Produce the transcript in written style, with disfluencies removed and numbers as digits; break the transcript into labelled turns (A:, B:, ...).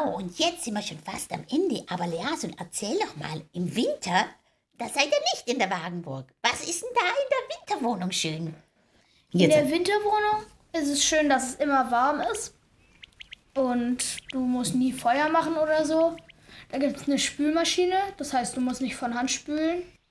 A: Genau, und jetzt sind wir schon fast am Ende. Aber Leasun, erzähl doch mal, im Winter, da seid ihr nicht in der Wagenburg. Was ist denn da in der Winterwohnung schön?
B: In der Winterwohnung ist es schön, dass es immer warm ist. Und du musst nie Feuer machen oder so. Da gibt es eine Spülmaschine, das heißt, du musst nicht von Hand spülen.